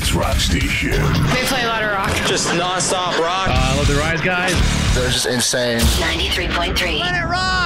Best rock station. They play a lot of rock. Just non-stop rock. I love the Rise Guys. They're just insane. 93.3. Let it rock!